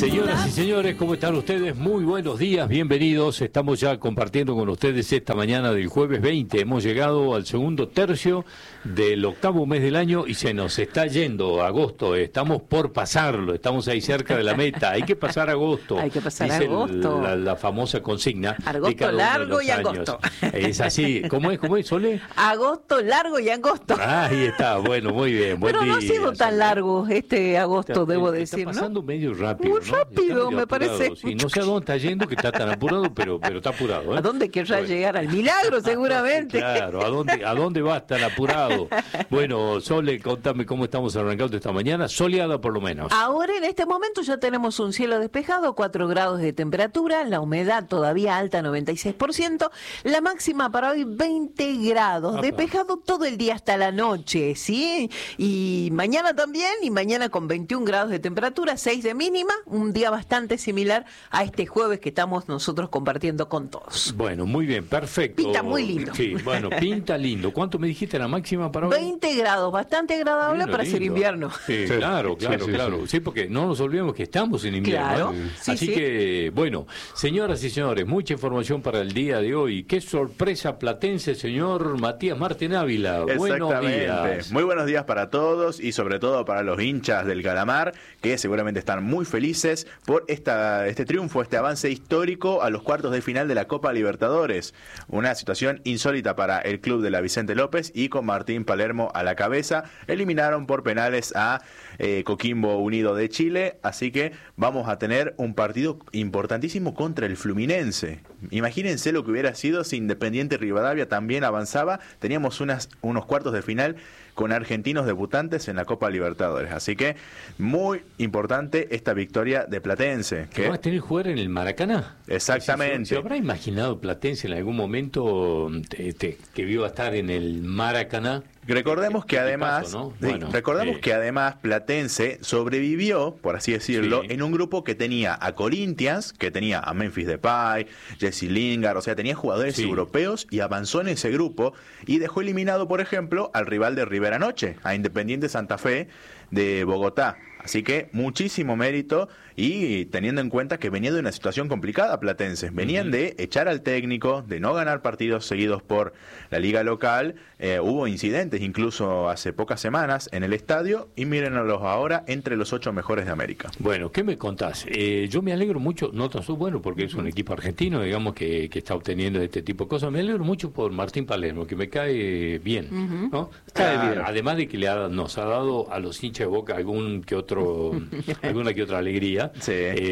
Señoras y señores, ¿cómo están ustedes? Muy buenos días, bienvenidos. Estamos ya compartiendo con ustedes esta mañana del jueves 20. Hemos llegado al segundo tercio del octavo mes del año y se nos está yendo agosto. Estamos por pasarlo, estamos ahí cerca de la meta. Hay que pasar agosto. Hay que pasar dice agosto. La famosa consigna. Agosto largo y angosto. Es así. ¿Cómo es, Sole? Agosto largo y angosto. Ahí está, bueno, muy bien. Buen Pero no ha día, sido tan Sole. largo este agosto, debo decir, está pasando ¿no? medio rápido. Muy ¿no? rápido, Está medio me apurado, parece. sí. No sé a dónde está yendo, que está tan apurado, pero está apurado. ¿eh? ¿A dónde querrá Bueno. llegar? Al milagro, seguramente. Claro, ¿a dónde va tan apurado? Bueno, Sole, contame cómo estamos arrancando esta mañana. Soleada por lo menos. Ahora, en este momento, ya tenemos un cielo despejado, 4 grados de temperatura, la humedad todavía alta, 96%, la máxima para hoy, 20 grados, Apa. despejado todo el día hasta la noche, ¿sí? Y mañana también, y mañana con 21 grados de temperatura, 6 de mínima, un día bastante similar a este jueves que estamos nosotros compartiendo con todos. Bueno, muy bien, perfecto. Pinta muy lindo. Sí, bueno, pinta lindo. ¿Cuánto me dijiste la máxima para hoy? 20 grados, bastante agradable Lindo, para ser lindo. invierno. Sí, Sí, claro, sí, claro, sí, claro. sí. Sí, porque no nos olvidemos que estamos en invierno. Claro, ¿eh? sí, Así sí. que, bueno, señoras y señores, mucha información para el día de hoy. Qué sorpresa platense, señor Matías Martín Ávila. Buenos Exactamente. días. Muy buenos días para todos y sobre todo para los hinchas del Calamar, que seguramente están muy felices por este triunfo, este avance histórico a los cuartos de final de la Copa Libertadores. Una situación insólita para el club de la Vicente López y con Martín Palermo a la cabeza. Eliminaron por penales a Coquimbo Unido de Chile, así que vamos a tener un partido importantísimo contra el Fluminense. Imagínense lo que hubiera sido si Independiente Rivadavia también avanzaba. Teníamos unos cuartos de final con argentinos debutantes en la Copa Libertadores. Así que muy importante esta victoria de Platense. ¿Que vas a tener que jugar en el Maracaná? Exactamente. ¿Se habrá imaginado Platense en algún momento que iba a estar en el Maracaná? Recordemos que además, ¿no? sí, Bueno, recordemos que además Platense sobrevivió, por así decirlo, Sí. en un grupo que tenía a Corinthians, que tenía a Memphis Depay, Jesse Lingard, o sea, tenía jugadores Sí. europeos y avanzó en ese grupo y dejó eliminado, por ejemplo, al rival de River anoche, a Independiente Santa Fe de Bogotá. Así que muchísimo mérito y teniendo en cuenta que venía de una situación complicada Platense. Venían de echar al técnico, de no ganar partidos seguidos por la liga local. Hubo incidentes incluso hace pocas semanas en el estadio y mírenlos ahora entre los 8 mejores de América. Bueno, ¿qué me contás? Yo me alegro mucho, no tan solo bueno porque es un equipo argentino, digamos, que está obteniendo este tipo de cosas. Me alegro mucho por Martín Palermo, que me cae bien, ¿no? Cae bien. Además de que nos ha dado a los hinchas de Boca alguna que otra alegría. Sí.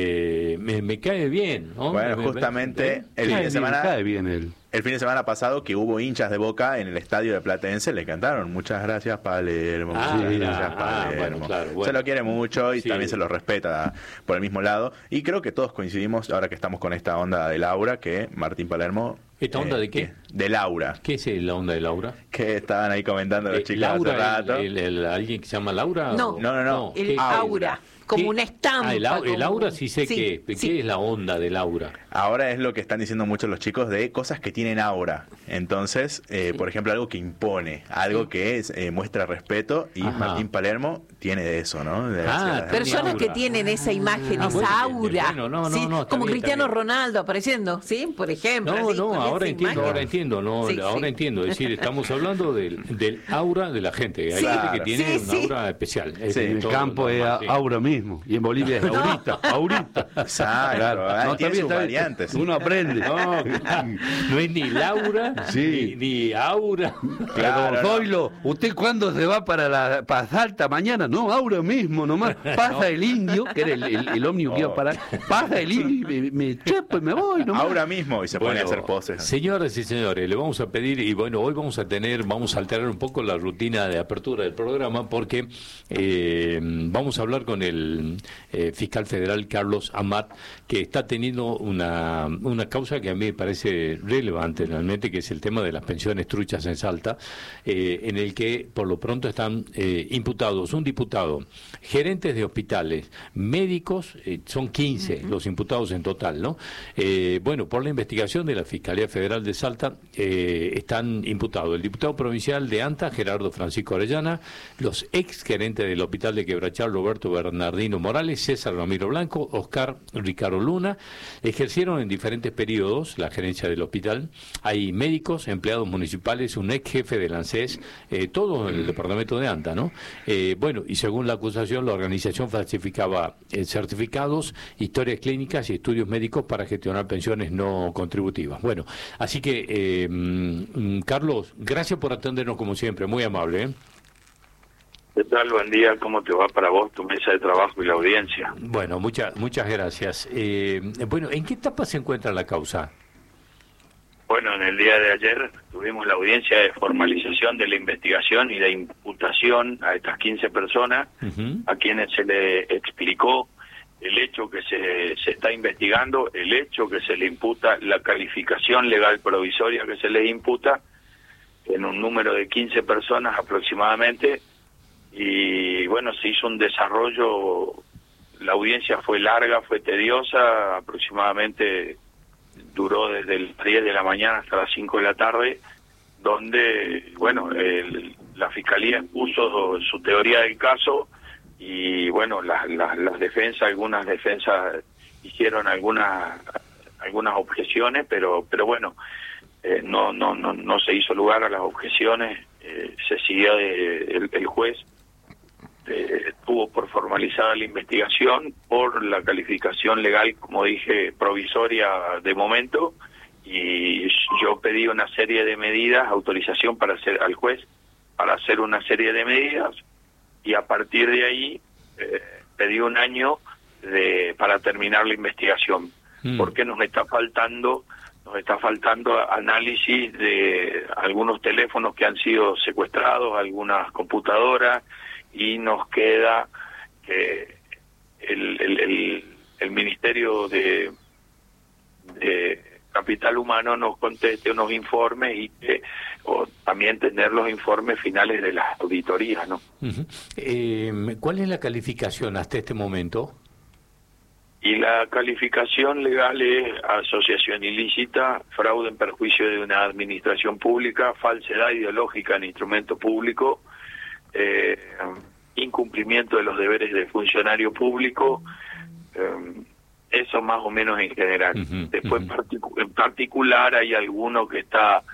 Me cae bien, ¿no? Bueno, justamente el fin de semana... Cae bien él. El fin de semana pasado que hubo hinchas de Boca en el estadio de Platense, le cantaron muchas gracias Palermo, Ah, muchas mirá. gracias Palermo. Bueno, claro, bueno. Se lo quiere mucho y Sí. también se lo respeta por el mismo lado. Y creo que todos coincidimos, ahora que estamos con esta onda de Laura, que Martín Palermo... ¿Esta onda de qué? De Laura, ¿Qué es la onda de Laura? que estaban ahí comentando los chicos hace Laura, rato. ¿alguien que se llama Laura? No. o- No. El ¿qué- aura, como qué- una estampa. el como- aura sí sé Sí, ¿qué sí. es la onda de Laura? Ahora es lo que están diciendo muchos los chicos de cosas que tienen aura. Entonces, por ejemplo, algo que impone, algo que muestra respeto y Ajá. Martín Palermo tiene de eso, ¿no? De Ah, Personas Aura. que tienen esa imagen, Ah, esa bueno, aura, bueno, no, ¿sí? no, está como bien, Cristiano está bien. Ronaldo apareciendo, ¿sí? Por ejemplo. No, así, con ahora esa entiendo, imagen. ahora entiendo, no, Sí, ahora sí. entiendo. Es decir, estamos hablando del aura de la gente. Hay Sí, gente que tiene sí, una sí. aura especial. Sí, En el campo es normal, sí. aura mismo. Y en Bolivia es aurita. Aurita. Exacto, Claro. tiene sus está bien. variantes. Uno aprende. No, no es ni Laura, Sí. ni aura. Claro, Pero, no. Zoilo, ¿usted cuándo se va para Salta mañana? No, ahora mismo nomás. Pasa el indio, que era el ómnibus que iba a parar. Pasa el indio y me chepo y me voy nomás. Ahora mismo y se pone a hacer poses. Señoras y señores, le vamos a pedir, y bueno, hoy vamos a alterar un poco la rutina de apertura del programa porque vamos a hablar con el fiscal federal Carlos AMAT, que está teniendo una causa que a mí me parece relevante realmente, que es el tema de las pensiones truchas en Salta, en el que por lo pronto están imputados un diputado, gerentes de hospitales, médicos, son 15 los imputados en total, ¿no? Bueno, por la investigación de la Fiscalía Federal de Salta están imputados el diputado provincial de ANTA, Gerardo Francisco Orellana, los ex gerentes del Hospital de Quebrachal, Roberto Bernardino Morales, César Ramiro Blanco, Oscar Ricardo Luna, ejercieron en diferentes periodos la gerencia del hospital. Hay médicos, empleados municipales, un ex jefe del ANSES, todo en el departamento de ANTA, ¿no? Bueno, y según la acusación, la organización falsificaba certificados, historias clínicas y estudios médicos para gestionar pensiones no contributivas. Bueno, así que, Carlos, gracias por atendernos como siempre, muy amable, ¿eh? ¿Qué tal? Buen día. ¿Cómo te va para vos, tu mesa de trabajo y la audiencia? Bueno, muchas gracias. Bueno, ¿en qué etapa se encuentra la causa? Bueno, en el día de ayer tuvimos la audiencia de formalización de la investigación y de imputación a estas 15 personas, a quienes se le explicó el hecho que se está investigando, el hecho que se le imputa, la calificación legal provisoria que se les imputa, en un número de 15 personas aproximadamente. Y bueno, se hizo un desarrollo, la audiencia fue larga, fue tediosa, aproximadamente duró desde el 10 de la mañana hasta las 5 de la tarde, donde, bueno, la Fiscalía expuso su teoría del caso y, bueno, las defensas, algunas defensas hicieron algunas objeciones, pero bueno, no se hizo lugar a las objeciones, se siguió el juez. Tuvo por formalizada la investigación por la calificación legal, como dije, provisoria de momento, y yo pedí una serie de medidas, autorización al juez para hacer una serie de medidas, y a partir de ahí pedí un año para terminar la investigación, porque nos está faltando análisis de algunos teléfonos que han sido secuestrados, algunas computadoras, y nos queda que el Ministerio de Capital Humano nos conteste unos informes y también tener los informes finales de las auditorías, ¿no? ¿Cuál es la calificación hasta este momento? Y la calificación legal es asociación ilícita, fraude en perjuicio de una administración pública, falsedad ideológica en instrumento público, incumplimiento de los deberes de funcionario público, eso más o menos en general. Después en particular hay alguno que está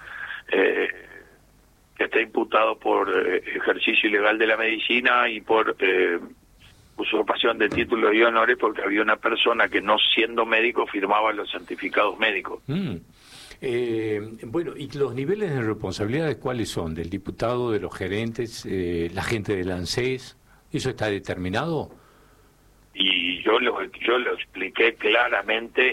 imputado por ejercicio ilegal de la medicina y por usurpación de títulos y honores, porque había una persona que, no siendo médico, firmaba los certificados médicos. Bueno, ¿y los niveles de responsabilidad cuáles son? ¿Del diputado, de los gerentes, la gente del ANSES? ¿Eso está determinado? Y yo lo expliqué claramente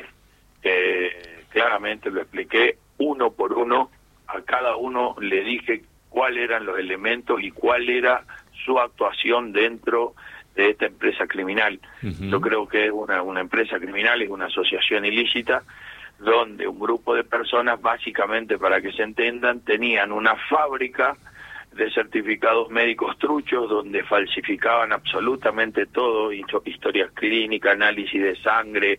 lo expliqué uno por uno, a cada uno le dije cuáles eran los elementos y cuál era su actuación dentro de esta empresa criminal. Yo creo que es una empresa criminal, es una asociación ilícita, donde un grupo de personas, básicamente para que se entendan, tenían una fábrica de certificados médicos truchos, donde falsificaban absolutamente todo, historias clínicas, análisis de sangre,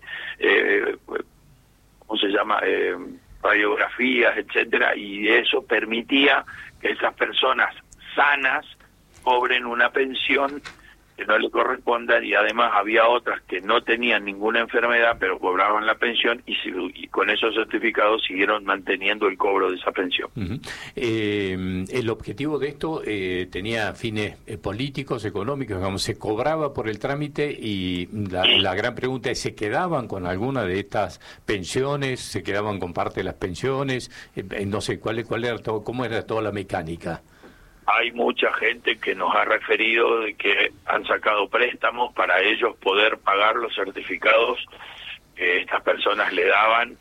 radiografías, etcétera, y eso permitía que esas personas sanas cobren una pensión que no le correspondan, y además había otras que no tenían ninguna enfermedad pero cobraban la pensión y con esos certificados siguieron manteniendo el cobro de esa pensión. El objetivo de esto tenía fines políticos, económicos, digamos, se cobraba por el trámite, y la gran pregunta es, ¿se quedaban con alguna de estas pensiones? ¿Se quedaban con parte de las pensiones? No sé, ¿cuál era todo, cómo era toda la mecánica? Hay mucha gente que nos ha referido de que han sacado préstamos para ellos poder pagar los certificados que estas personas le daban.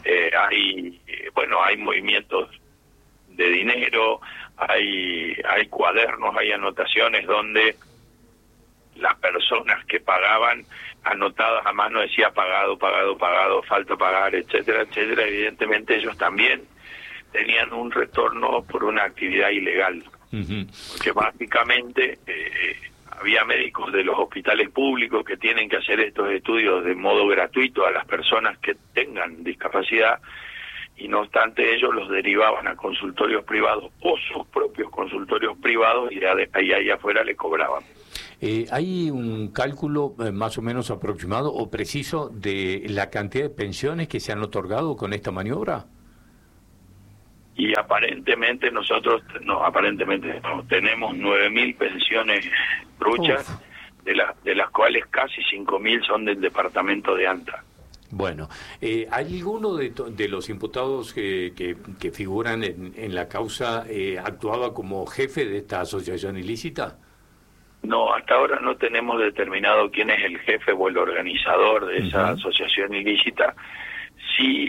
Hay movimientos de dinero, hay cuadernos, hay anotaciones donde las personas que pagaban anotadas a mano decía pagado, pagado, pagado, falta pagar, etcétera, etcétera. Evidentemente ellos también tenían un retorno por una actividad ilegal, porque básicamente había médicos de los hospitales públicos que tienen que hacer estos estudios de modo gratuito a las personas que tengan discapacidad, y no obstante ellos los derivaban a consultorios privados o sus propios consultorios privados, y ahí afuera le cobraban. ¿Hay un cálculo más o menos aproximado o preciso de la cantidad de pensiones que se han otorgado con esta maniobra? Y aparentemente nosotros, tenemos 9.000 pensiones truchas, de las cuales casi 5.000 son del departamento de ANTA. Bueno, ¿hay alguno de los imputados que figuran en la causa actuaba como jefe de esta asociación ilícita? No, hasta ahora no tenemos determinado quién es el jefe o el organizador de esa asociación ilícita. Sí,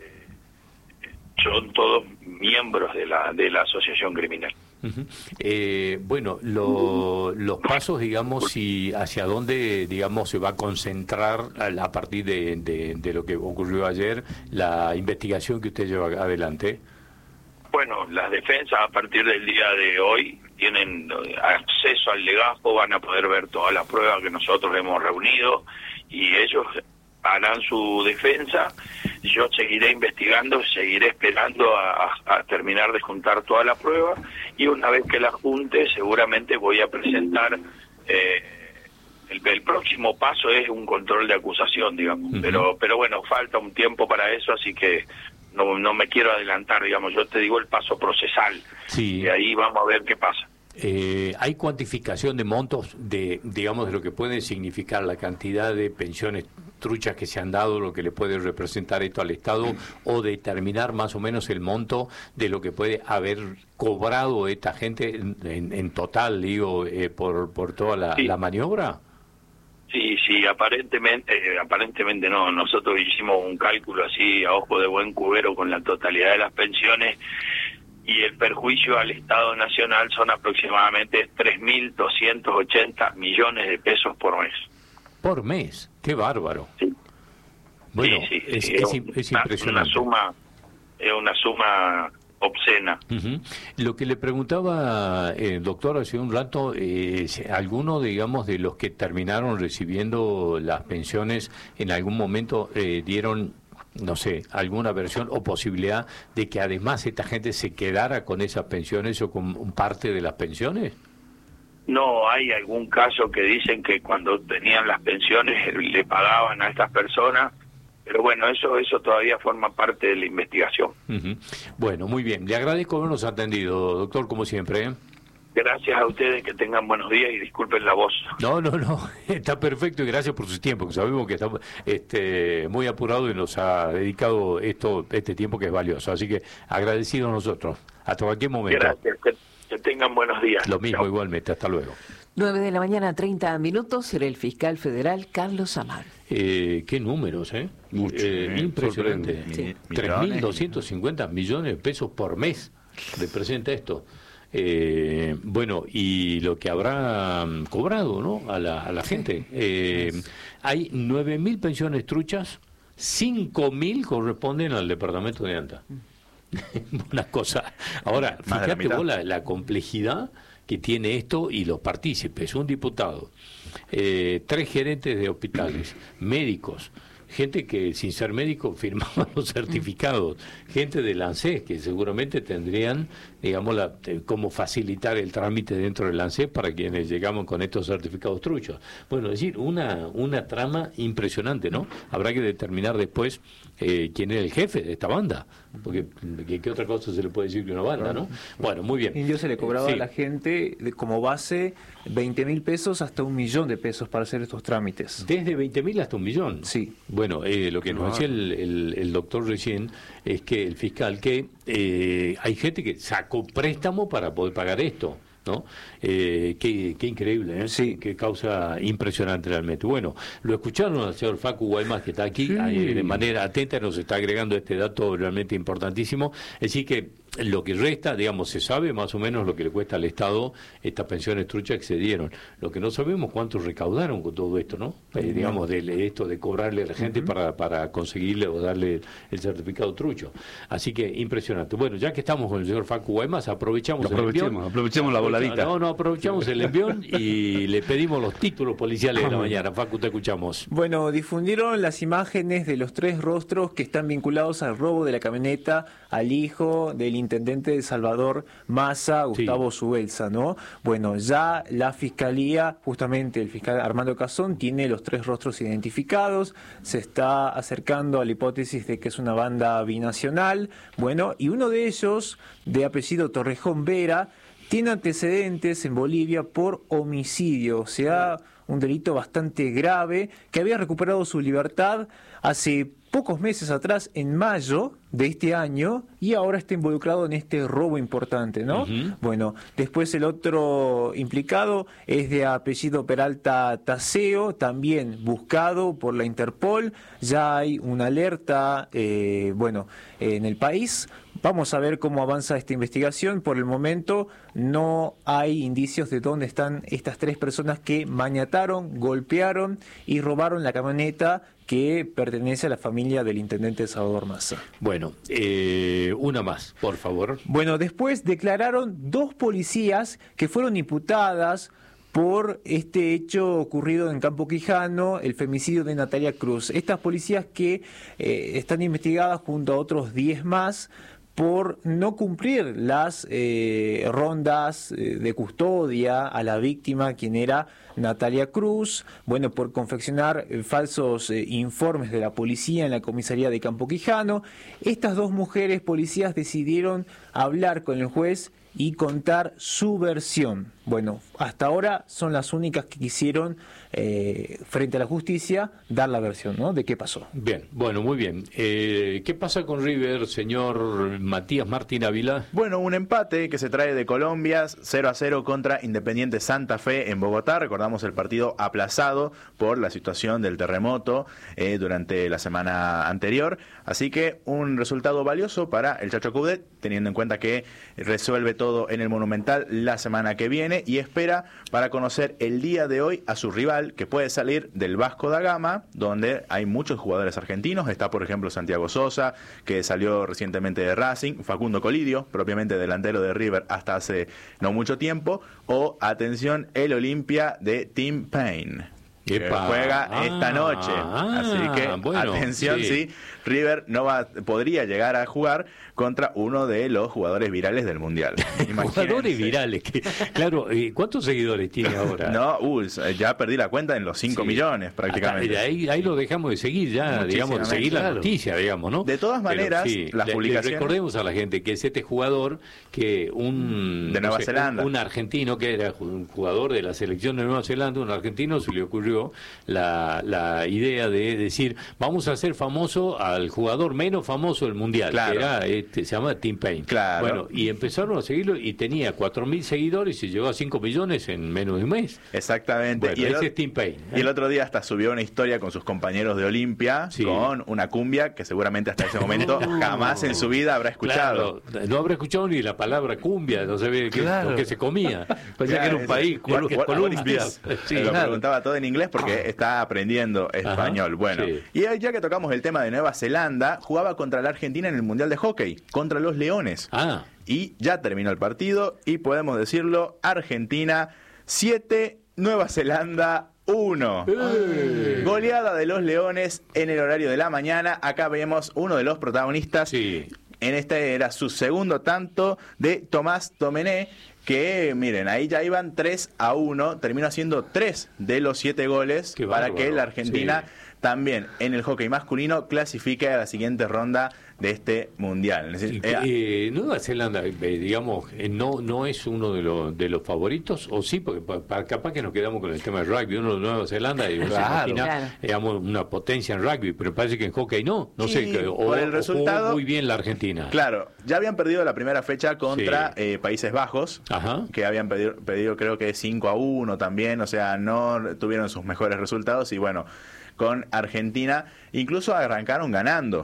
son todos miembros de la asociación criminal. Bueno, los pasos, digamos, y hacia dónde, digamos, se va a concentrar a partir de lo que ocurrió ayer, la investigación que usted lleva adelante. Bueno, las defensas a partir del día de hoy tienen acceso al legajo, van a poder ver todas las pruebas que nosotros hemos reunido y ellos harán su defensa. Yo seguiré investigando, seguiré esperando a terminar de juntar toda la prueba, y una vez que la junte seguramente voy a presentar el próximo paso es un control de acusación, digamos. Pero bueno, falta un tiempo para eso, así que no me quiero adelantar, digamos. Yo te digo el paso procesal, sí. Y ahí vamos a ver qué pasa. ¿Hay cuantificación de montos digamos, de lo que puede significar la cantidad de pensiones truchas que se han ddo, lo que le puede representar esto al Estado, o determinar más o menos el monto de lo que puede haber cobrado esta gente en total, digo, por toda la maniobra? Sí, aparentemente no. Nosotros hicimos un cálculo así a ojo de buen cubero con la totalidad de las pensiones, y el perjuicio al Estado Nacional son aproximadamente 3.280 millones de pesos por mes. ¿Por mes? ¡Qué bárbaro! Sí. Bueno, sí. Es impresionante. Es una suma obscena. Lo que le preguntaba el doctor hace un rato, ¿alguno, digamos, de los que terminaron recibiendo las pensiones en algún momento dieron, no sé, alguna versión o posibilidad de que además esta gente se quedara con esas pensiones o con parte de las pensiones? No, hay algún caso que dicen que cuando tenían las pensiones le pagaban a estas personas, pero bueno, eso todavía forma parte de la investigación. Bueno, muy bien. Le agradezco habernos atendido, doctor, como siempre. Gracias a ustedes, que tengan buenos días y disculpen la voz. No, está perfecto, y gracias por su tiempo, que sabemos que está muy apurado y nos ha dedicado este tiempo que es valioso. Así que agradecidos nosotros. Hasta cualquier momento. Gracias, que tengan buenos días. Lo mismo. Chao. Igualmente, hasta luego. 9:30 era el fiscal federal Carlos Amar. Qué números, Mucho, impresionante. Sí. 3.250 millones de pesos por mes representa esto. Bueno, y lo que habrá cobrado, ¿no?, a la gente. Hay 9.000 pensiones truchas, 5.000 corresponden al departamento de ANTA. Una cosa. Ahora, fíjate vos la complejidad que tiene esto y los partícipes. Un diputado, 3 gerentes de hospitales, médicos, gente que sin ser médico firmaba los certificados, gente del ANSES que seguramente tendrían, digamos, cómo facilitar el trámite dentro del ANSES para quienes llegamos con estos certificados truchos. Bueno, es decir, una trama impresionante, ¿no? Habrá que determinar después quién es el jefe de esta banda, porque ¿qué otra cosa se le puede decir que una banda, no? Bueno, muy bien. Y yo se le cobraba a la gente como base 20.000 pesos hasta 1.000.000 de pesos para hacer estos trámites. Desde 20.000 hasta 1.000.000. Sí. Bueno, lo que nos decía el doctor recién es que el fiscal, que hay gente que sacó préstamo para poder pagar esto, ¿no? Qué increíble, ¿eh? Sí. Qué causa impresionante realmente. Bueno, lo escucharon al señor Facu Guaymas, que está aquí, de manera atenta, nos está agregando este dato realmente importantísimo. Es decir que lo que resta, digamos, se sabe más o menos lo que le cuesta al Estado estas pensiones truchas que se dieron. Lo que no sabemos cuánto recaudaron con todo esto, ¿no? Digamos, de esto de cobrarle a la gente para conseguirle o darle el certificado trucho. Así que impresionante. Bueno, ya que estamos con el señor Facu Guaymas, aprovechamos la voladita. Aprovechamos el envión y le pedimos los títulos policiales de la mañana. Facu, te escuchamos. Bueno, difundieron las imágenes de los 3 rostros que están vinculados al robo de la camioneta al hijo del intendente de Salvador Massa, Gustavo Subelsa, ¿no? Bueno, ya la fiscalía, justamente el fiscal Armando Cazón, tiene los 3 rostros identificados, se está acercando a la hipótesis de que es una banda binacional, bueno, y uno de ellos, de apellido Torrejón Vera, tiene antecedentes en Bolivia por homicidio, o sea, un delito bastante grave, que había recuperado su libertad hace pocos meses atrás, en mayo de este año, y ahora está involucrado en este robo importante, ¿no? Bueno, después el otro implicado es de apellido Peralta Taseo, también buscado por la Interpol. Ya hay una alerta, en el país. Vamos a ver cómo avanza esta investigación. Por el momento no hay indicios de dónde están estas 3 personas que maniataron, golpearon y robaron la camioneta que pertenece a la familia del intendente Salvador Massa. Bueno, una más, por favor. Bueno, después declararon 2 policías que fueron imputadas por este hecho ocurrido en Campo Quijano, el femicidio de Natalia Cruz. Estas policías que están investigadas junto a otros 10 más por no cumplir las rondas de custodia a la víctima, quien era Natalia Cruz, bueno, por confeccionar falsos informes de la policía en la comisaría de Campo Quijano. Estas 2 mujeres policías decidieron hablar con el juez y contar su versión. Bueno, hasta ahora son las únicas que quisieron, frente a la justicia, dar la versión, ¿no?, de qué pasó. Bien, bueno, muy bien. ¿Qué pasa con River, señor Matías Martín Ávila? Bueno, un empate que se trae de Colombia, 0-0 contra Independiente Santa Fe en Bogotá. Recordamos el partido aplazado por la situación del terremoto durante la semana anterior. Así que un resultado valioso para el Chacho Coudet, teniendo en cuenta que resuelve todo en el Monumental la semana que viene y espera para conocer el día de hoy a su rival, que puede salir del Vasco da Gama, donde hay muchos jugadores argentinos. Está, por ejemplo, Santiago Sosa, que salió recientemente de Racing, Facundo Colidio, propiamente delantero de River hasta hace no mucho tiempo, o, atención, el Olimpia de Tim Payne, que juega esta noche. Así que, bueno, atención, sí, River podría llegar a jugar contra uno de los jugadores virales del Mundial. Jugadores virales, claro, ¿cuántos seguidores tiene ahora? No, ya perdí la cuenta en los 5 millones prácticamente. Ahí lo dejamos de seguir ya, digamos, de seguir la noticia, digamos, ¿no? De todas maneras, sí, las publicaciones... Recordemos a la gente que es este jugador que de Nueva Zelanda. Un argentino que era un jugador de la selección de Nueva Zelanda, un argentino, se le ocurrió la idea de decir, vamos a hacer famoso al jugador menos famoso del Mundial, que era se llama Tim Payne. Claro. Bueno, y empezaron a seguirlo y tenía 4.000 seguidores y llegó a 5 millones en menos de un mes. Exactamente. Bueno, ese es Tim Payne. Y el otro día hasta subió una historia con sus compañeros de Olimpia, con una cumbia que seguramente hasta ese momento jamás en su vida habrá escuchado. Claro, no habrá escuchado ni la palabra cumbia, no sabía lo que se comía. Pensé que era un país, Colombia. Lo preguntaba todo en inglés porque está aprendiendo español. Bueno, y ya que tocamos el tema de Nueva Zelanda, jugaba contra la Argentina en el Mundial de Hockey, contra los Leones. Y ya terminó el partido y podemos decirlo, Argentina 7, Nueva Zelanda 1. Goleada de los Leones en el horario de la mañana. Acá vemos uno de los protagonistas. En este era su segundo tanto, de Tomás Domené, que miren, ahí ya iban 3-1, terminó haciendo 3 de los 7 goles para que la Argentina también en el hockey masculino clasifique a la siguiente ronda de este mundial. Es decir, Nueva Zelanda, digamos, no es uno de los favoritos, o sí, porque capaz que nos quedamos con el tema del rugby. Uno de Nueva Zelanda y digamos, una potencia en rugby, pero parece que en hockey no sé, por el resultado, muy bien la Argentina. Claro, ya habían perdido la primera fecha contra Países Bajos, que habían pedido creo que 5-1 también, o sea, no tuvieron sus mejores resultados, y bueno, con Argentina incluso arrancaron ganando.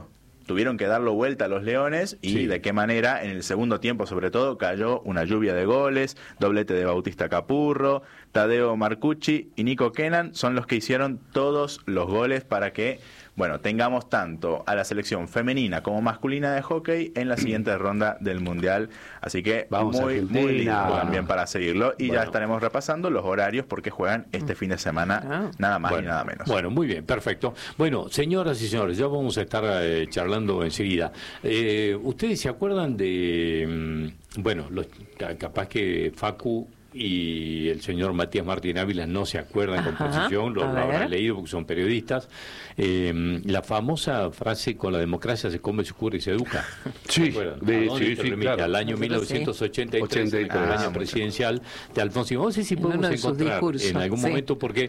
tuvieron que darlo vuelta a los Leones y de qué manera en el segundo tiempo sobre todo cayó una lluvia de goles, doblete de Bautista Capurro, Tadeo Marcucci y Nico Kenan son los que hicieron todos los goles para que tengamos tanto a la selección femenina como masculina de hockey en la siguiente ronda del Mundial. Así que muy lindo también para seguirlo. Y ya estaremos repasando los horarios porque juegan este fin de semana, nada más y nada menos. Bueno, muy bien, perfecto. Bueno, señoras y señores, ya vamos a estar charlando enseguida. ¿Ustedes se acuerdan de, capaz que Facu y el señor Matías Martín Ávila no se acuerdan con precisión, lo habrán leído porque son periodistas, la famosa frase: con la democracia se come, se cura y se educa? Sí, claro. Al año 1983, el año presidencial de Alfonsín. No sé si podemos encontrar en algún momento, porque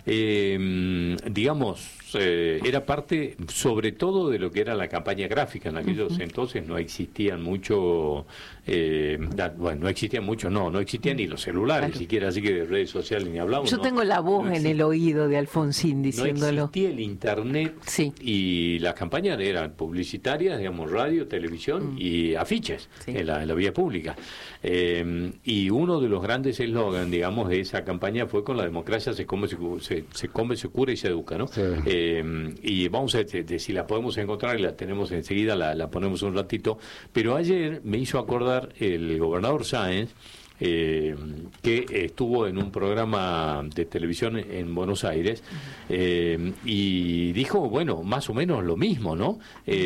era parte sobre todo de lo que era la campaña gráfica. En aquellos entonces no existían mucho, no existían ni los celulares siquiera, así que de redes sociales ni hablamos. Yo tengo la voz en el oído de Alfonsín diciéndolo. No existía el internet y las campañas eran publicitarias, radio, televisión y afiches en la vía pública. Y uno de los grandes eslogans, de esa campaña fue: con la democracia se come, se cura y se educa, ¿no? Sí. Y vamos a ver si la podemos encontrar, y la tenemos enseguida, la ponemos un ratito. Pero ayer me hizo acordar el gobernador Sáenz, que estuvo en un programa de televisión en Buenos Aires, y dijo, más o menos lo mismo, ¿no?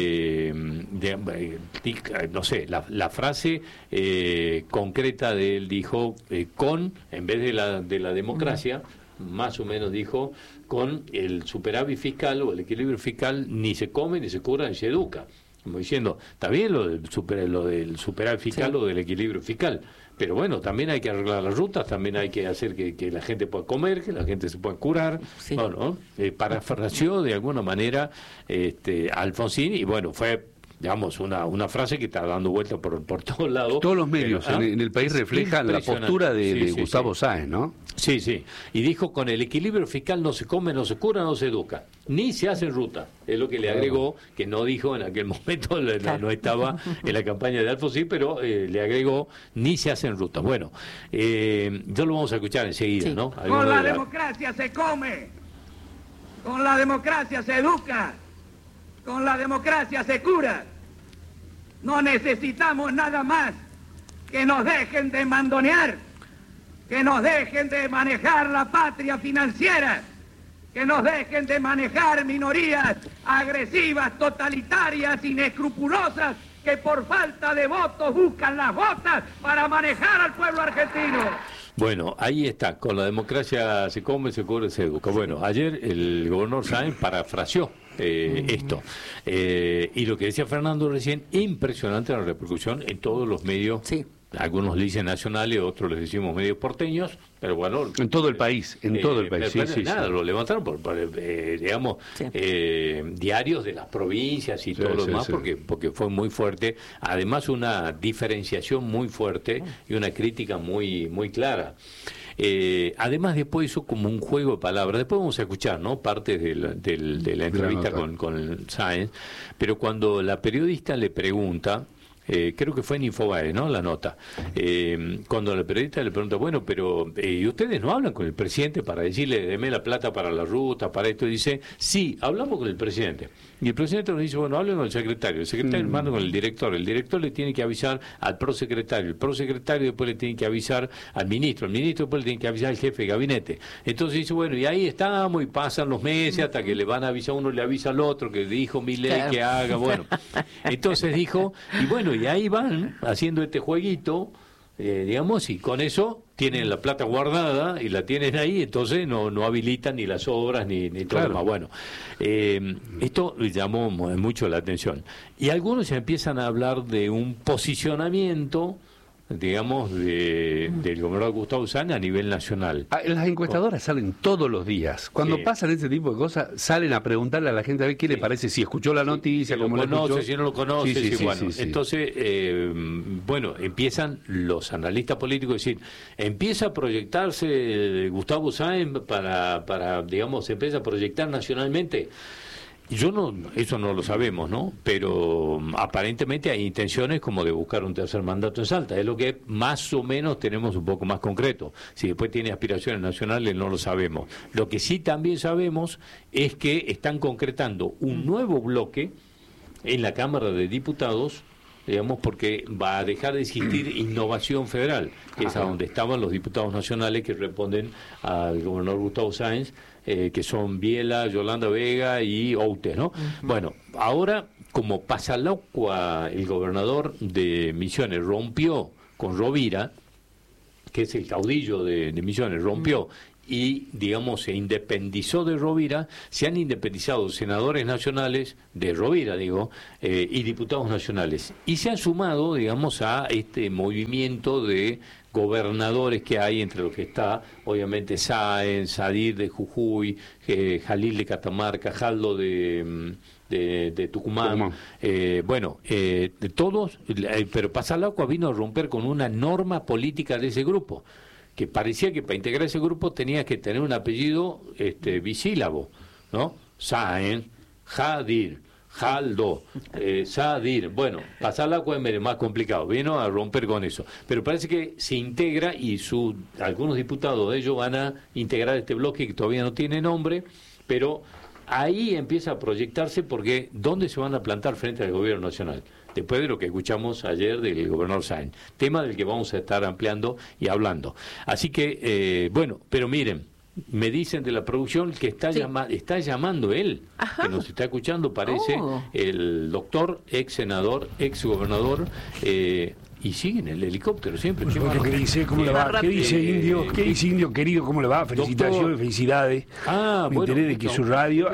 No sé, la frase concreta de él dijo, en vez de la democracia, más o menos dijo, con el superávit fiscal o el equilibrio fiscal ni se come, ni se cura, ni se educa. Como diciendo, está bien lo del superávit fiscal o del equilibrio fiscal, pero también hay que arreglar las rutas, también hay que hacer que la gente pueda comer, que la gente se pueda curar. Parafraseó de alguna manera Alfonsín, y fue una frase que está dando vuelta por todos lados. Todos los medios en el país reflejan la postura de Gustavo Sáenz, ¿no? Sí. Y dijo: con el equilibrio fiscal no se come, no se cura, no se educa, ni se hace ruta. Es lo que le agregó, que no dijo en aquel momento, no estaba en la campaña de Alfonsín, pero le agregó: ni se hacen rutas. Ya lo vamos a escuchar enseguida, ¿no? Con la democracia se come, con la democracia se educa, con la democracia se cura. No necesitamos nada más que nos dejen de mandonear, que nos dejen de manejar la patria financiera, que nos dejen de manejar minorías agresivas, totalitarias, inescrupulosas, que por falta de votos buscan las botas para manejar al pueblo argentino. Ahí está, con la democracia se come, se cura, se educa. Ayer el gobernador Sáenz parafraseó esto. Y lo que decía Fernando recién, impresionante la repercusión en todos los medios. Algunos le dicen nacionales, otros les decimos medios porteños, pero en todo el país, lo levantaron por diarios de las provincias y todo lo demás, porque fue muy fuerte. Además, una diferenciación muy fuerte y una crítica muy, muy clara. Además, después hizo como un juego de palabras. Después vamos a escuchar, ¿no?, partes de la entrevista con Sáenz, pero cuando la periodista le pregunta, creo que fue en Infobae, ¿no?, la nota, cuando la periodista le pregunta, pero ¿y ustedes no hablan con el presidente para decirle, deme la plata para la ruta, para esto? Y dice, sí, hablamos con el presidente. Y el presidente nos dice, hablen con el secretario manda con el director le tiene que avisar al prosecretario, el prosecretario después le tiene que avisar al ministro, el ministro después le tiene que avisar al jefe de gabinete. Entonces dice, y ahí estamos, y pasan los meses hasta que le van a avisar, uno le avisa al otro, que dijo Milei que haga, entonces dijo, y ahí van haciendo este jueguito, y con eso tienen la plata guardada y la tienen ahí, entonces no habilitan ni las obras ni todo lo demás. Esto llamó mucho la atención. Y algunos ya empiezan a hablar de un posicionamiento, del gobernador Gustavo Sáenz a nivel nacional. Las encuestadoras salen todos los días. Cuando pasan ese tipo de cosas, salen a preguntarle a la gente a ver qué le parece, si escuchó la noticia, si lo conoce, si no lo conoce. Entonces, empiezan los analistas políticos a decir, empieza a proyectarse Gustavo Sáenz para empieza a proyectar nacionalmente. Eso no lo sabemos, ¿no? Pero aparentemente hay intenciones como de buscar un tercer mandato en Salta. Es lo que más o menos tenemos un poco más concreto. Si después tiene aspiraciones nacionales, no lo sabemos. Lo que sí también sabemos es que están concretando un nuevo bloque en la Cámara de Diputados, digamos, porque va a dejar de existir Innovación Federal, que es a donde estaban los diputados nacionales que responden al gobernador Gustavo Sáenz, que son Biela, Yolanda Vega y Outes, ¿no? Bueno, ahora, como Pasalaucua, el gobernador de Misiones, rompió con Rovira, que es el caudillo de Misiones, rompió y, digamos, se independizó de Rovira, se han independizado senadores nacionales de Rovira, y diputados nacionales. Y se han sumado, digamos, a este movimiento de gobernadores que hay, entre los que está, obviamente, Sáenz, Sadir de Jujuy, Jalil de Catamarca, Jaldo de Tucumán. De todos, pero Pasalaucua vino a romper con una norma política de ese grupo, que parecía que para integrar ese grupo tenía que tener un apellido bisílabo, ¿no? Sáenz, Jadir, Jaldo, Sadir. Bueno, Pasalaucua es más complicado, vino a romper con eso. Pero parece que se integra y algunos diputados de ellos van a integrar este bloque que todavía no tiene nombre, pero ahí empieza a proyectarse porque ¿dónde se van a plantar frente al gobierno nacional? Después de lo que escuchamos ayer del gobernador Sáenz, tema del que vamos a estar ampliando y hablando. Así que, pero miren, me dicen de la producción que está llamando él, que nos está escuchando, parece, el doctor, ex senador, ex gobernador, y sigue en el helicóptero siempre. ¿Qué dice? ¿Cómo le va? ¿Qué dice Indio? ¿Qué dice Indio querido? ¿Cómo le va? Felicitaciones, doctor. Felicidades. Me enteré de que su radio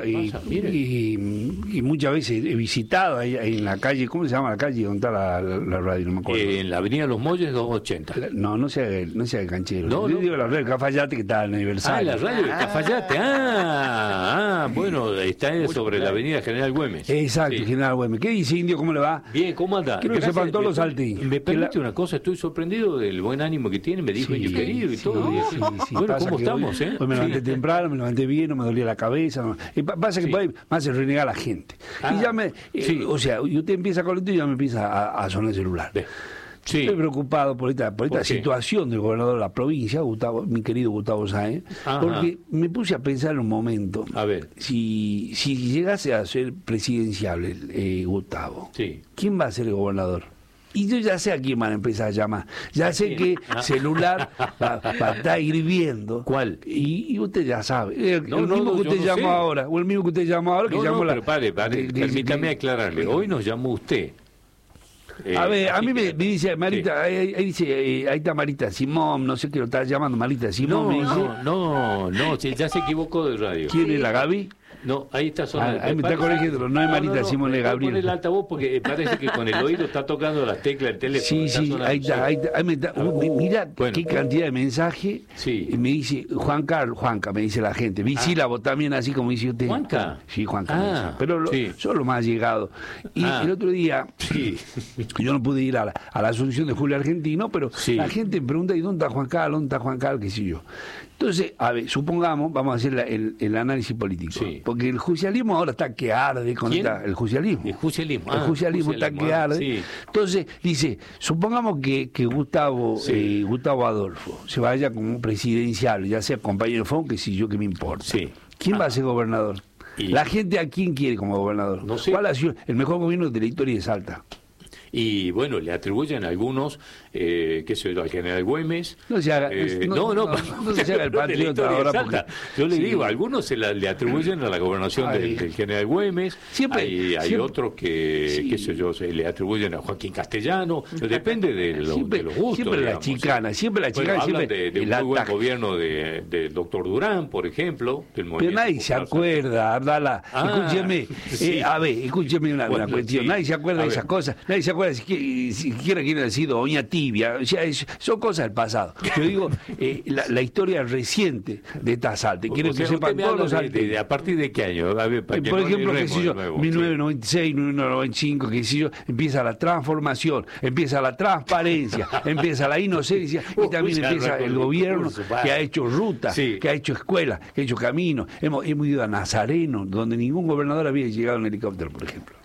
y muchas veces he visitado ahí en la calle, ¿cómo se llama la calle donde está la radio? No me acuerdo. En la avenida Los Molles 280. No sea el canchero. Yo digo la radio del Cafayate que está en el aniversario. La radio del Cafayate. Bueno, está sobre la avenida General Güemes. Exacto, sí. General Güemes. ¿Qué dice Indio? ¿Cómo le va? Bien, ¿cómo anda? Quiero que sepan todos los salteños. Permite una cosa, estoy sorprendido del buen ánimo que tiene, me dijo Indio querido y todo. Bueno, ¿cómo estamos? Hoy me levanté temprano, me levanté bien, no me dolía la cabeza. Pasa que me hace renegar a la gente. Y ya y usted empieza con esto y ya me empieza a sonar el celular. Estoy preocupado por esta situación del gobernador de la provincia, mi querido Gustavo Sáenz, porque me puse a pensar en un momento, a ver, si llegase a ser presidenciable Gustavo, ¿quién va a ser el gobernador? Y yo ya sé a quién van a empezar a llamar. Ya sé que celular va a estar hirviendo. ¿Cuál? Y usted ya sabe. El mismo que usted llamó ahora. O el mismo que usted llamó ahora. Pero pare, permítame aclararle. Hoy nos llamó usted. A ver, a mí me dice Marita, ahí dice, ahí está Marita Simón, no sé qué lo está llamando Marita Simón. No, ya se equivocó de radio. ¿Quién es la Gaby? No, ahí está sonando. Ahí me está corrigiendo, no es Marita Simón, es Gabriel. Pon el altavoz porque parece que con el oído está tocando las teclas del teléfono. Sí, ahí está. Mira qué cantidad de mensajes. Me dice Juanca, me dice la gente. Visílabo también, así como dice usted. ¿Juanca? Sí, Juanca. Pero son los más llegados. Y el otro día, yo no pude ir a la asunción de Julio Argentino, pero la gente me pregunta, ¿y dónde está Juan Carlos? ¿Dónde está Juan Carlos? ¿Qué sé yo? Entonces, a ver, supongamos, vamos a hacer el análisis político. Porque el juicialismo ahora está que arde con el juicialismo. El juicialismo está que arde. Entonces, dice, supongamos que Gustavo Adolfo se vaya como presidencial, ya sea compañero Fon, que si yo que me importa. ¿Quién va a ser gobernador? La gente a quién quiere como gobernador. No sé. ¿Cuál ha sido el mejor gobierno de la historia de Salta? Y bueno, le atribuyen a algunos, qué sé yo, al general Güemes. No se haga, no se haga el patriota ahora. Yo le digo, a algunos le atribuyen a la gobernación del general Güemes. Hay otros que, qué sé yo, se le atribuyen a Joaquín Castellano. Depende de los gustos. Siempre la chicana. Hablan de un muy buen gobierno del doctor Durán, por ejemplo. Pero nadie se acuerda, Ardala. Escúcheme, escúcheme una cuestión. Nadie se acuerda de esas cosas. Nadie se acuerda acuerda siquiera quién ha sido Doña Tibia. O sea, son cosas del pasado. Yo digo, la historia reciente de esta asalta. Quiero que sepan todos los salteños. ¿A partir de qué año? A ver, por ejemplo, qué sé yo, 1996, 1995, qué sé yo, empieza la transformación, empieza la transparencia, empieza la inocencia y también empieza el gobierno que ha hecho rutas, que ha hecho escuelas, que ha hecho caminos. Hemos ido a Nazareno, donde ningún gobernador había llegado en helicóptero, por ejemplo.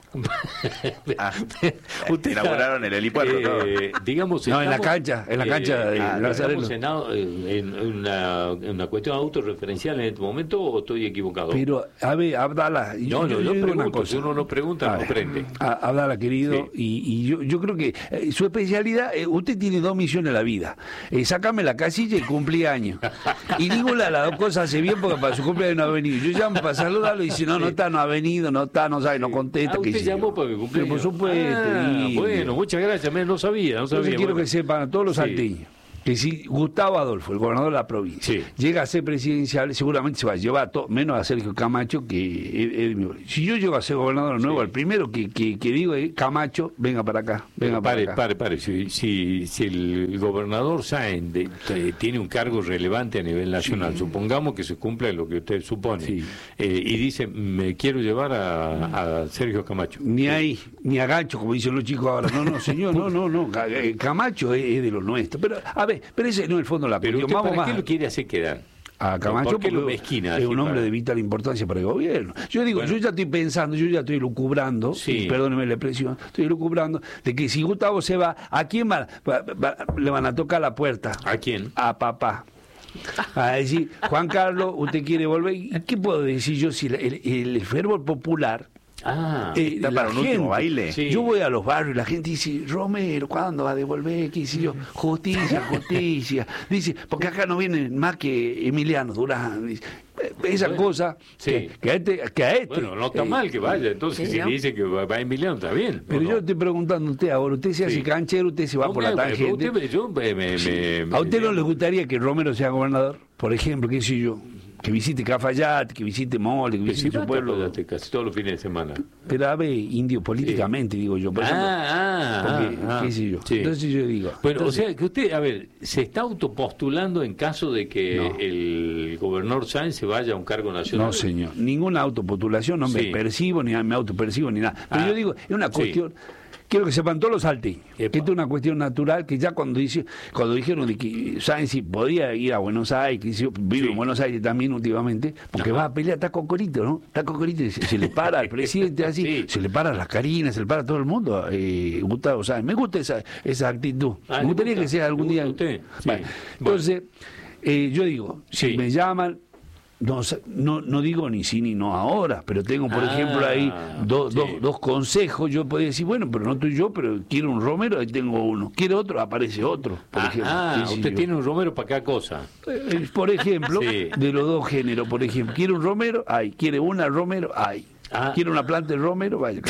Usted inauguraron el helipuerto, digamos, no, en la cancha de Nazareno. ¿Estamos en una cuestión autorreferencial en este momento o estoy equivocado? Pero, a ver, Abdala, yo pregunto, una cosa. Si uno no pregunta, no aprende. Abdala, querido, y yo creo que su especialidad, usted tiene 2 misiones en la vida: sácame la casilla y cumpleaños. Y digo las 2 cosas hace bien porque para su cumpleaños no ha venido. Yo llamo para saludarlo y si no está, no ha venido, no está, no sabe, no contesta. Usted llamó para que cumpleaños. Por supuesto. Bueno, muchas gracias, no sabía. Entonces quiero que sepan a todos los salteños que si Gustavo Adolfo, el gobernador de la provincia, llega a ser presidencial, seguramente se va a llevar menos a Sergio Camacho que si yo llego a ser gobernador nuevo, el primero que digo es Camacho, venga para acá. Pare. Si el gobernador Sáenz tiene un cargo relevante a nivel nacional, supongamos que se cumple lo que usted supone, y dice, me quiero llevar a Sergio Camacho. Ni a Gancho, como dicen los chicos ahora. No, señor, no. Camacho es de lo nuestro. Pero, a ver, ese no es el fondo de la cuestión. Pero ¿para qué lo quiere hacer quedar? A Camacho porque lo mezquina, es un hombre de vital importancia para el gobierno. Yo digo, yo ya estoy pensando, yo ya estoy lucubrando, perdóneme la expresión, estoy lucubrando de que si Gustavo se va, ¿a quién le van a tocar la puerta? ¿A quién? A papá. A decir, Juan Carlos, ¿usted quiere volver? ¿Qué puedo decir yo si el fervor popular... está para un último baile. Yo voy a los barrios y la gente dice, Romero, ¿cuándo va a devolver? ¿Qué hice yo? Justicia. Dice, porque acá no vienen más que Emiliano Durán. Dice, esa cosa que a este. Bueno, no está mal que vaya. Entonces, si dice que va a Emiliano, está bien. Pero yo estoy preguntando a usted ahora, usted se hace canchero, usted se va por la tangente. ¿A usted no le gustaría que Romero sea gobernador? Por ejemplo, qué sé yo. Que visite Cafayate, que visite Mole, que visite su pueblo. Casi todos los fines de semana. Pero a ver, indio, políticamente, digo yo. Por ejemplo, qué sé yo. Entonces yo digo. Bueno, o sea, que usted, a ver, se está autopostulando en caso de que el gobernador Sáenz se vaya a un cargo nacional. No, señor. Ninguna autopostulación, no me percibo, ni me autopercibo, ni nada. Pero yo digo, es una cuestión... Quiero que sepan todos los salteños que esto es una cuestión natural, que ya cuando dijeron de que Sáenz podía ir a Buenos Aires, que vive en Buenos Aires también últimamente, porque va a pelear, está Cocorito, ¿no? Está Cocorito y se le para al presidente así, se le para a las Carinas, se le para a todo el mundo. Gustavo Sáenz, me gusta esa actitud. Me gustaría que sea algún día. Bueno, entonces, yo digo, si me llaman, no digo ni sí ni no ahora, pero tengo, por ejemplo, ahí dos consejos. Yo podría decir, bueno, pero no estoy yo, pero quiero un Romero, ahí tengo uno. Quiero otro, aparece otro. Por ejemplo. Usted tiene un Romero para cada cosa. Por ejemplo, de los 2 géneros, por ejemplo, quiere un Romero, hay. Quiere una Romero, hay. ¿Quiere una planta de Romero? Vaya.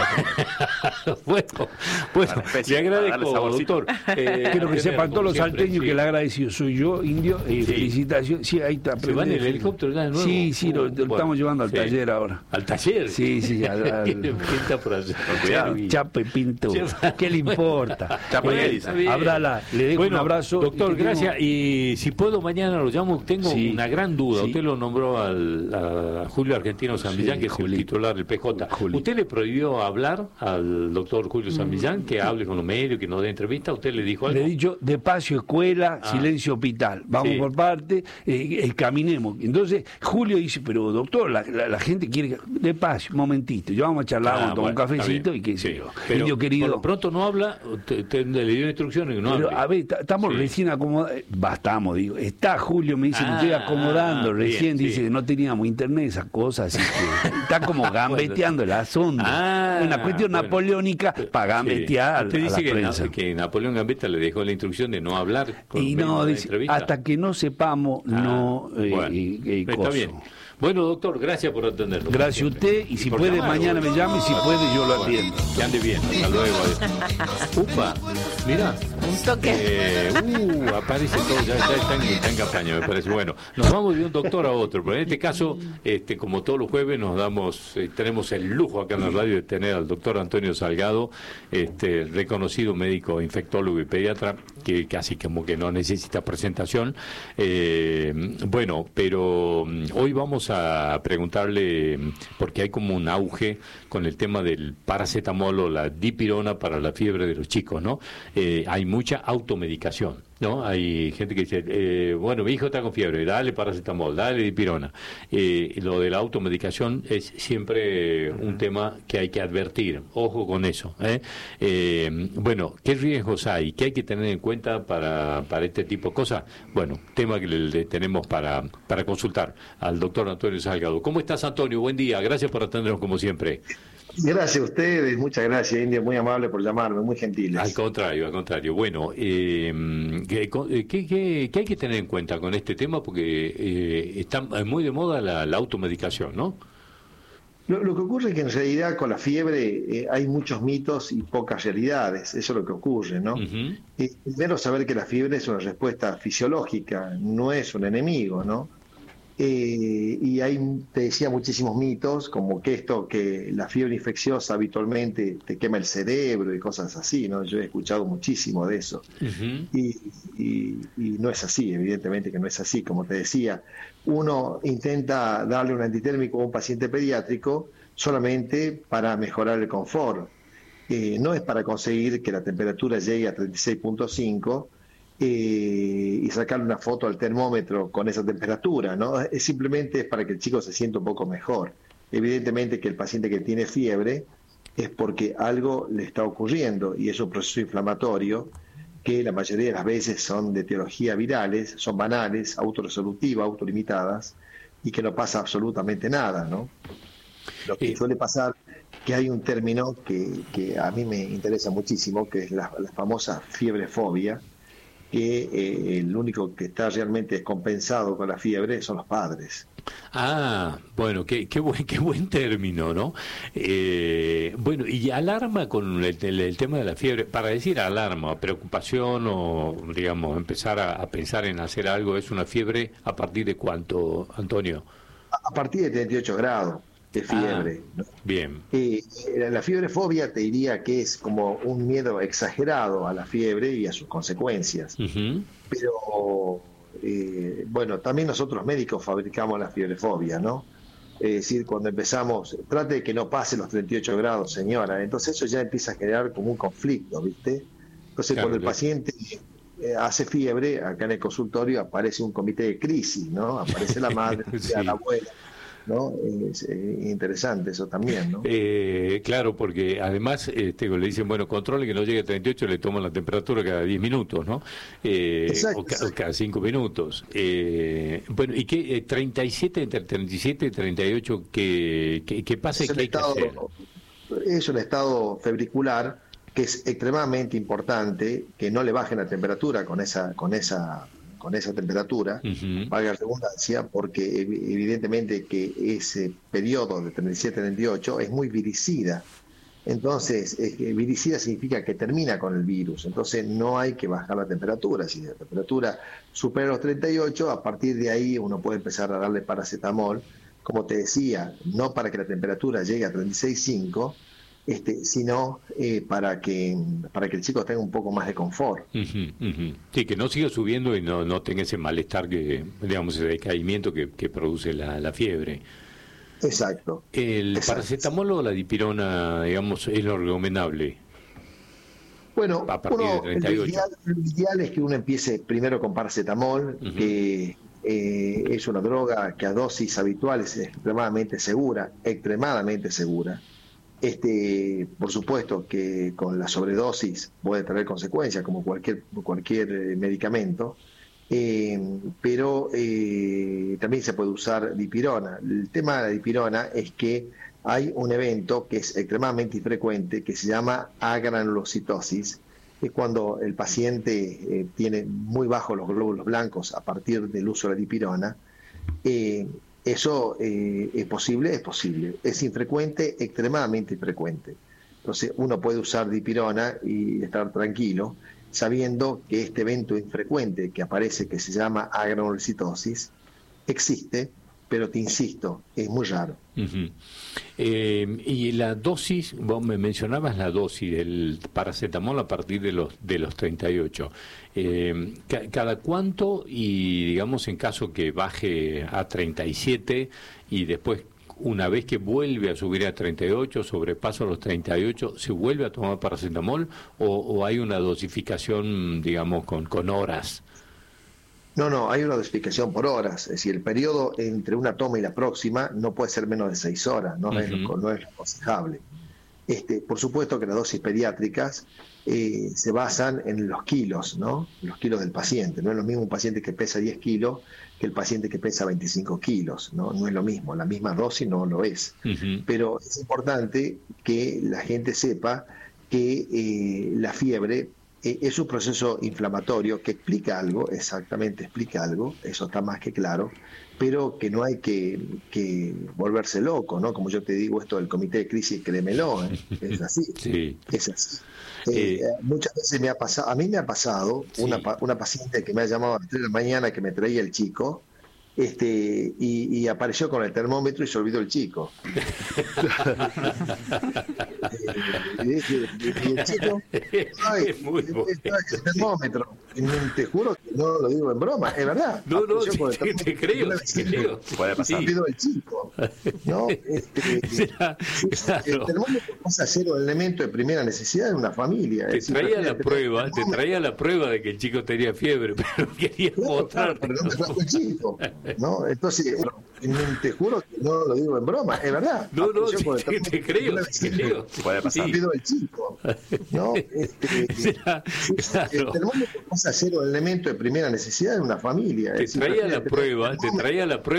bueno, le agradezco, doctor. Quiero que sepan todos los salteños que el agradecido soy yo, indio. Felicitaciones. Sí, ahí está. ¿Se va en el helicóptero ya de nuevo? Sí, lo estamos llevando al taller ahora. ¿Al taller? Sí. Pinta por allá. Chapa y pinto. ¿Qué le importa? Chapa y Elisa. Abrala, le dejo un abrazo. Doctor, gracias. Y si puedo, mañana lo llamo. Tengo una gran duda. Usted lo nombró a Julio Argentino Sambillán, que es el titular del PJ. ¿Usted le prohibió hablar al doctor Julio Sambillán, que hable con los medios, que nos dé entrevista? ¿Usted le dijo algo? Le he dicho, despacio escuela, silencio hospital. Vamos por parte, caminemos. Entonces, Julio dice, pero doctor, la gente quiere... Despacio, momentito. Ya vamos a charlar, vamos a tomar un cafecito y qué sé yo. Pero, indio querido, por lo pronto no habla, usted le dio instrucciones que no hable. A ver, estamos recién acomodados. Está Julio, me dice, me estoy acomodando. Recién dice, no teníamos internet, esas cosas. Así que está como gambeteando el asunto. Una cuestión napoleónica para gambetear Usted dice a la prensa. Que Napoleón Gambetta le dejó la instrucción de no hablar con y no, dice, hasta que no sepamos, está bien. Bueno, doctor, gracias por atendernos. Gracias a usted, y si puede mañana me llame, y si puede yo lo atiendo. Que ande bien, hasta luego. Upa, mira. Un toque. Aparece todo, ya está en campaña, me parece. Bueno, nos vamos de un doctor a otro, pero en este caso, como todos los jueves, tenemos el lujo acá en la radio de tener al doctor Antonio Salgado, reconocido médico infectólogo y pediatra, que casi como que no necesita presentación. Bueno, pero hoy vamos a preguntarle, porque hay como un auge con el tema del paracetamol o la dipirona para la fiebre de los chicos, ¿no? Hay mucha automedicación, ¿no? Hay gente que dice, bueno, mi hijo está con fiebre, dale paracetamol, dale dipirona. Lo de la automedicación es siempre un tema que hay que advertir, ojo con eso, bueno, ¿qué riesgos hay? ¿Qué hay que tener en cuenta para este tipo de cosas? Bueno, tema que le tenemos para consultar al doctor Antonio Salgado. ¿Cómo estás, Antonio? Buen día, gracias por atendernos como siempre. Gracias a ustedes, muchas gracias, India, muy amable por llamarme, muy gentiles. Al contrario. Bueno, ¿qué hay que tener en cuenta con este tema? Porque está muy de moda la automedicación, ¿no? Lo que ocurre es que en realidad con la fiebre hay muchos mitos y pocas realidades, eso es lo que ocurre, ¿no? Primero saber que la fiebre es una respuesta fisiológica, no es un enemigo, ¿no? Y hay, te decía, muchísimos mitos, como que la fiebre infecciosa habitualmente te quema el cerebro y cosas así, ¿no? Yo he escuchado muchísimo de eso. Y no es así, evidentemente que no es así. Como te decía, uno intenta darle un antitérmico a un paciente pediátrico solamente para mejorar el confort. No es para conseguir que la temperatura llegue a 36.5, y sacarle una foto al termómetro con esa temperatura, ¿no? Simplemente es para que el chico se sienta un poco mejor. Evidentemente que el paciente que tiene fiebre es porque algo le está ocurriendo y es un proceso inflamatorio que la mayoría de las veces son de etiología virales, son banales, autorresolutivas, autolimitadas y que no pasa absolutamente nada, ¿no? Lo que suele pasar que hay un término que a mí me interesa muchísimo, que es la famosa fiebrefobia, que el único que está realmente descompensado con la fiebre son los padres. Bueno, qué buen término, ¿no? Bueno, y alarma con el tema de la fiebre, para decir alarma, preocupación o, digamos, empezar a pensar en hacer algo, ¿es una fiebre a partir de cuánto, Antonio? A partir de 38 grados de fiebre, ¿no? Bien. La fiebrefobia te diría que es como un miedo exagerado a la fiebre y a sus consecuencias. Pero, bueno, también nosotros médicos fabricamos la fiebrefobia, ¿no? Es decir, cuando empezamos, trate de que no pase los 38 grados, señora. Entonces eso ya empieza a generar como un conflicto, ¿viste? Entonces cuando el paciente hace fiebre, acá en el consultorio aparece un comité de crisis, ¿no? Aparece la madre, la abuela, ¿no? Es interesante eso también, ¿no? Claro, porque además le dicen, bueno, controle que no llegue a 38, le toman la temperatura cada 10 minutos, ¿no? O cada 5 minutos. Bueno, ¿y qué? 37, entre 37 y 38, ¿qué pasa y qué hay que hacer? Es un estado febricular que es extremadamente importante, que no le bajen la temperatura con esa temperatura, valga la redundancia, porque evidentemente que ese periodo de 37-38 es muy viricida. Entonces, viricida significa que termina con el virus, entonces no hay que bajar la temperatura. Si la temperatura supera los 38, a partir de ahí uno puede empezar a darle paracetamol, como te decía, no para que la temperatura llegue a 36.5, sino para que el chico tenga un poco más de confort. Sí, que no siga subiendo y no tenga ese malestar, digamos, ese decaimiento que produce la fiebre. Exacto. ¿El paracetamol o la dipirona, digamos, es lo recomendable? Bueno, a partir de 38. Lo ideal es que uno empiece primero con paracetamol, que es una droga que a dosis habituales es extremadamente segura. Por supuesto que con la sobredosis puede traer consecuencias como cualquier medicamento, pero también se puede usar dipirona. El tema de la dipirona es que hay un evento que es extremadamente infrecuente que se llama agranulocitosis, es cuando el paciente tiene muy bajos los glóbulos blancos a partir del uso de la dipirona. Eso es posible, es infrecuente, extremadamente infrecuente. Entonces uno puede usar dipirona y estar tranquilo. sabiendo que este evento infrecuente que aparece, que se llama agranulocitosis, existe, pero te insisto, es muy raro. Y la dosis, vos me mencionabas la dosis del paracetamol a partir de los 38. ¿Cada cuánto? Y digamos, en caso que baje a 37 y después, una vez que vuelve a subir a 38, sobrepasa los 38, ¿se vuelve a tomar paracetamol o hay una dosificación, digamos, con horas? No, hay una dosificación por horas. Es decir, el periodo entre una toma y la próxima no puede ser menos de 6 horas, no es aconsejable. Por supuesto que las dosis pediátricas se basan en los kilos, ¿no? Los kilos del paciente. No es lo mismo un paciente que pesa 10 kilos que el paciente que pesa 25 kilos, ¿no? No es lo mismo, la misma dosis no lo es. Pero es importante que la gente sepa que la fiebre es un proceso inflamatorio que explica algo, exactamente explica algo, eso está más que claro, pero que no hay que volverse loco, ¿no? Como yo te digo, esto del comité de crisis, créemelo, es así, es así. Muchas veces a mí me ha pasado una paciente que me ha llamado a las 3 de la mañana que me traía el chico, y apareció con el termómetro y se olvidó el chico. Y el chico, el termómetro, te juro que no lo digo en broma, es verdad. No, te creo. Puede pasar. Se olvidó el chico, ¿no? El termómetro pasa a ser un elemento de primera necesidad de una familia. Te traía la prueba de que el chico tenía fiebre, pero quería mostrarte. Pero no te trajo el chico, ¿no? Entonces, te juro que no lo digo en broma, es verdad. Te creo. Puede pasar. Se el chico, ¿no? El termómetro pasa a ser un elemento de primera necesidad de una familia. Te traía la prueba